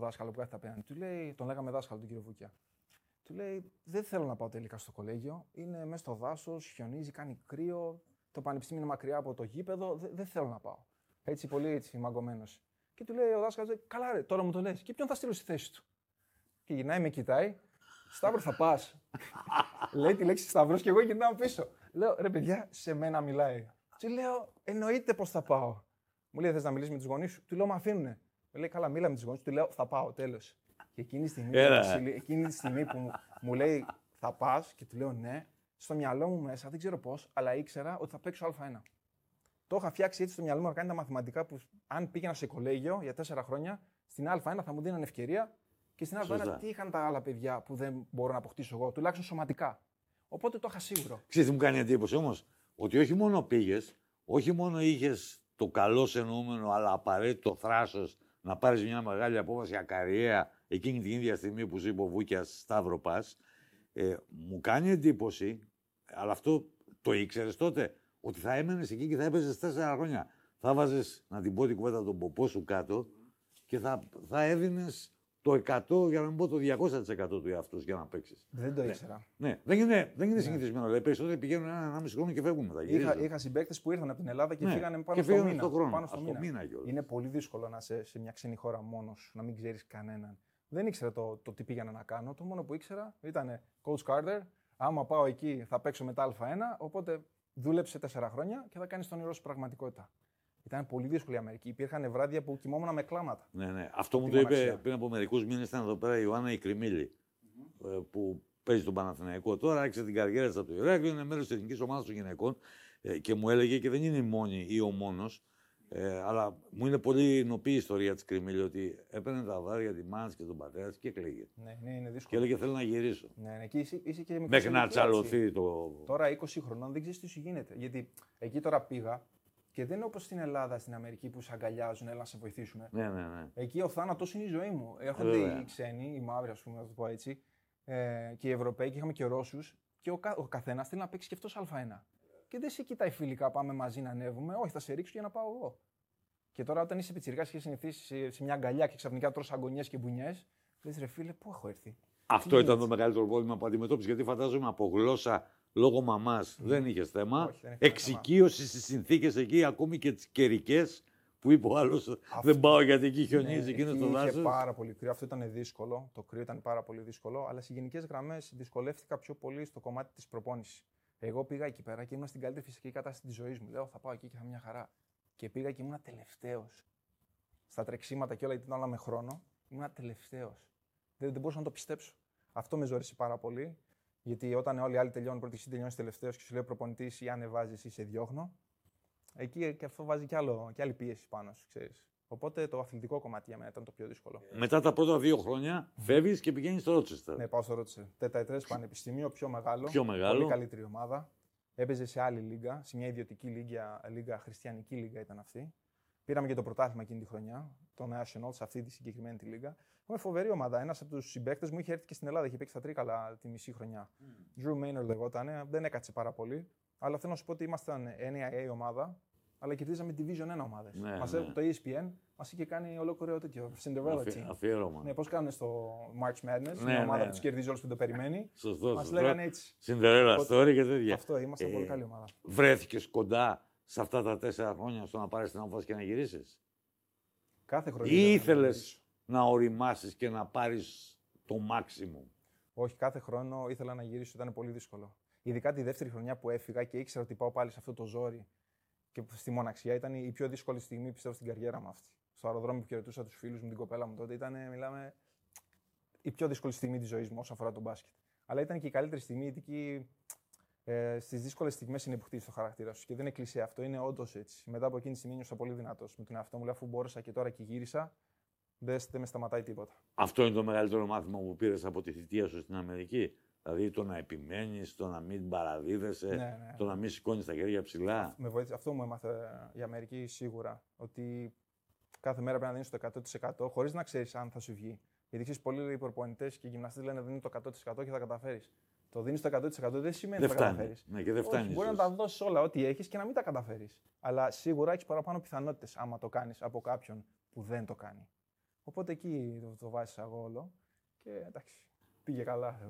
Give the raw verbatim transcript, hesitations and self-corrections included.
δάσκαλο που κάθεται απέναντι. Του λέει, τον λέγαμε δάσκαλο τον κύριο Βούκια. Του λέει: Δεν θέλω να πάω τελικά στο κολέγιο. Είναι μέσα στο δάσος, χιονίζει, κάνει κρύο. Το πανεπιστήμιο είναι μακριά από το γήπεδο. Δεν, δεν θέλω να πάω. Έτσι, πολύ έτσι, μαγκωμένος. Και του λέει ο δάσκαλος: Καλά, ρε, τώρα μου το λες. Και ποιον θα στείλω στη θέση του. Και γυρνάει, με κοιτάει. Σταύρο, θα πας. Λέει τη λέξη Σταύρος και εγώ γυρνάω πίσω. Λέω: Ρε, παιδιά, σε μένα μιλάει. Του λέω: Εννοείται πως θα πάω. Μου λέει: Θες να μιλήσεις με τους γονείς σου? Του λέω: Μ' αφήνουνε. Μου λέει: Καλά, μίλα με τους γονείς σου. Του λέω: Θα πάω, τέλος. Και εκείνη τη στιγμή, εκείνη τη στιγμή που μου, μου λέει: Θα πας, και του λέω: Ναι, στο μυαλό μου μέσα, δεν ξέρω πώς, αλλά ήξερα ότι θα παίξω Α1. Το είχα φτιάξει έτσι στο μυαλό μου να κάνει τα μαθηματικά που, αν πήγαινα σε κολέγιο για τέσσερα χρόνια, στην Α1 θα μου δίναν ευκαιρία και στην Α1 τι είχαν τα άλλα παιδιά που δεν μπορώ να αποκτήσω εγώ, τουλάχιστον σωματικά. Οπότε το είχα σίγουρο. Ξέρεις τι μου κάνει εντύπωση όμως, ότι όχι μόνο πήγες, όχι μόνο είχες το καλό εννοούμενο, αλλά απαραίτητο θράσος να πάρεις μια μεγάλη απόφαση ακαριέα εκείνη την ίδια στιγμή που σου είπε ο Βούκιας Σταύρο πας. Ε, μου κάνει εντύπωση, αλλά αυτό το ήξερες τότε, ότι θα έμενες εκεί και θα έπαιζες τέσσερα χρόνια. Θα βάζεις, να την πω την κουβέντα, τον ποπό σου κάτω και θα, θα έδινες το εκατό, για να μην πω το διακόσια τοις εκατό του εαυτού για να παίξεις. Δεν το ήξερα. Ναι, ναι. δεν είναι, δεν είναι ναι. συνηθισμένο. Δηλαδή, περισσότεροι πηγαίνουν ένα, ένα μισή χρόνο και φεύγουν μετά. Είχα, είχα συμπαίκτες που ήρθαν από την Ελλάδα και ναι. φύγανε πάνω και στο μήνα. Χρόνο. Πάνω στο στο μήνα. μήνα είναι πολύ δύσκολο να είσαι σε μια ξένη χώρα μόνος, να μην ξέρεις κανέναν. Δεν ήξερα το, το τι πήγαινα να κάνω. Το μόνο που ήξερα ήταν Coach Carter. Άμα πάω εκεί θα παίξω μετά Α1. Οπότε δούλεψε τέσσερα χρόνια και θα κάνεις τον όνειρό σου πραγματικότητα. Ήταν πολύ δύσκολη η Αμερική. Υπήρχαν βράδια που κοιμόμουν με κλάματα. Ναι, ναι. Αυτό μου το είπε πριν από μερικούς μήνες. Ήταν εδώ πέρα η Ιωάννα η Κρυμίλη, mm-hmm. που παίζει τον Παναθηναϊκό. Τώρα άρχισε την καριέρα της από το Ηράκλειο, είναι μέρος της εθνικής ομάδας των γυναικών και μου έλεγε, και δεν είναι η μόνη ή ο μόνος, ε, αλλά μου είναι πολύ εινοπή η ιστορία της Κρυμίλη, ότι έπαιρνε τα βάρια τη μάνα και τον πατέρα της και έκλαιγε. Ναι, ναι, είναι δύσκολο. Και έλεγε: Θέλω να γυρίσω. Ναι, ναι. Και είσαι, είσαι και μέχρι να τσαλωθεί το. Τώρα είκοσι χρονών δεν ξέρεις τι σου γίνεται. Γιατί εκεί τώρα πήγα. Και δεν είναι όπως στην Ελλάδα, στην Αμερική που σε αγκαλιάζουν, έλα να σε βοηθήσουν. Ναι, ναι, ναι. Εκεί ο θάνατος είναι η ζωή μου. Έρχονται ε, οι ξένοι, οι μαύροι, ας πούμε, να το πω έτσι, ε, και οι Ευρωπαίοι, και είχαμε και Ρώσους, και ο, κα, ο καθένας θέλει να παίξει και αυτός Α1. Και δεν σε κοιτάει φιλικά, πάμε μαζί να ανέβουμε. Όχι, θα σε ρίξω για να πάω εγώ. Και τώρα, όταν είσαι πιτσιρικάς και συνηθίσει σε, σε μια αγκαλιά και ξαφνικά τρως αγωνιές και μπουνιές, λες ρε φίλε, πού έχω έρθει. Αυτό ήταν το μεγαλύτερο πρόβλημα που αντιμετώπισε, γιατί φαντάζομαι από γλώσσα. Λόγω μαμάς mm. δεν είχε θέμα. Όχι, εξοικείωση στις συνθήκες εκεί, ακόμη και τις καιρικές, που είπε ο άλλος: Δεν πάω γιατί εκεί χιονίζει, εκείνο ναι, το δάσος. Είχε πάρα πολύ κρύο. Αυτό ήταν δύσκολο. Το κρύο ήταν πάρα πολύ δύσκολο. Αλλά σε γενικές γραμμές δυσκολεύτηκα πιο πολύ στο κομμάτι της προπόνησης. Εγώ πήγα εκεί πέρα και ήμουν στην καλύτερη φυσική κατάσταση της ζωής μου. Λέω: Θα πάω εκεί και θα μια χαρά. Και πήγα και ήμουν τελευταίος. Στα τρεξίματα και όλα, γιατί ήταν όλα με χρόνο, ήμουν τελευταίος. Δεν, δεν μπορούσα να το πιστέψω. Αυτό με ζόρισε πάρα πολύ. Γιατί όταν όλοι οι άλλοι τελειώνουν πρώτη, εσύ τελειώνεις τελευταίος και σου λέει ο προπονητής ή ανεβάζεις ή σε διώχνω, εκεί και αυτό βάζει κι, άλλο, κι άλλη πίεση πάνω σου, ξέρεις. Οπότε το αθλητικό κομμάτι για μένα ήταν το πιο δύσκολο. Μετά τα πρώτα δύο χρόνια φεύγεις και πηγαίνεις στο Ρότσεστερ. Ναι, πάω στο Ρότσεστερ. Τετραετές πανεπιστήμιο, πιο μεγάλο. Πιο μεγάλο. Πολύ καλύτερη ομάδα. Έπαιζε σε άλλη λίγα, σε μια ιδιωτική λίγα, λίγα, χριστιανική λίγα ήταν αυτή. Πήραμε και το πρωτάθλημα εκείνη τη χρονιά, το National, σε αυτή τη συγκεκριμένη τη λίγα. Είχαμε φοβερή ομάδα. Ένας από τους συμπαίκτες μου είχε έρθει και στην Ελλάδα, είχε παίξει στα Τρίκαλα τη μισή χρονιά. Mm. Drew Maynard λεγόταν, δεν έκατσε πάρα πολύ. Αλλά θέλω να σου πω ότι ήμασταν N A A ομάδα, αλλά κερδίζαμε Division ένα ομάδες. Ναι, μας, ναι. Το E S P N μας είχε κάνει ολόκληρο τέτοιο Cinderella Αφι, team. Αφιέρωμα. Ναι, πώς κάνουν στο March Madness, ναι, μια ομάδα ναι, που τους κερδίζει όλους που το περιμένει. Σωστό. Μας λέγανε έτσι. Cinderella story και τέτοια. Αυτό, είμαστε ε, πολύ καλή ομάδα. Βρέθηκες κοντά σε αυτά τα τέσσερα χρόνια στο να πάρεις την απόφαση και να γυρίσεις? Κάθε χρόνο. Ή ήθελες να οριμάσεις και να πάρεις το maximum? Όχι, κάθε χρόνο ήθελα να γυρίσω, ήταν πολύ δύσκολο. Ειδικά τη δεύτερη χρονιά που έφυγα και ήξερα ότι πάω πάλι σε αυτό το ζόρι και στη μοναξιά, ήταν η πιο δύσκολη στιγμή, πιστεύω, στην καριέρα μου αυτή. Στο αεροδρόμιο που χαιρετούσα τους φίλους μου, την κοπέλα μου τότε, ήταν, μιλάμε, η πιο δύσκολη στιγμή της ζωής μου όσον αφορά τον μπάσκετ. Αλλά ήταν και η καλύτερη στιγμή, γιατί ε, στις δύσκολες στιγμές είναι που χτίζεις το χαρακτήρα σου. Και δεν είναι κλισέ αυτό, είναι όντως έτσι. Μετά από εκείνη τη στιγμή νιώσα πολύ δυνατός με τον εαυτό μου, λέω, αφού μπόρεσα και τώρα και γύρισα, δεν με σταματάει τίποτα. Αυτό είναι το μεγαλύτερο μάθημα που πήρες από τη θητεία σου στην Αμερική? Δηλαδή το να επιμένεις, το να μην παραδίδεσαι, ναι, ναι. το να μην σηκώνεις τα χέρια ψηλά. Με βοήθησε, αυτό μου έμαθε η Αμερική σίγουρα. Ότι κάθε μέρα πρέπει να δίνεις το εκατό τοις εκατό χωρίς να ξέρεις αν θα σου βγει. Γιατί ξέρεις, πολλοί προπονητές και γυμναστές λένε δίνει το εκατό τοις εκατό και θα καταφέρεις. Το δίνεις το εκατό τοις εκατό δεν σημαίνει ότι θα καταφέρεις. Ναι, και δεν φτάνει. Όχι, μπορεί να τα δώσεις όλα ό,τι έχεις και να μην τα καταφέρεις. Αλλά σίγουρα έχεις παραπάνω πιθανότητες άμα το κάνεις από κάποιον που δεν το κάνει. Οπότε εκεί το, το βάζησα εγώ όλο και εντάξει, πήγε καλά.